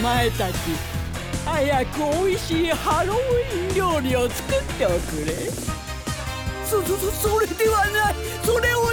前たち、早くおいしいハロウィン料理を作っておくれ。それではない、それを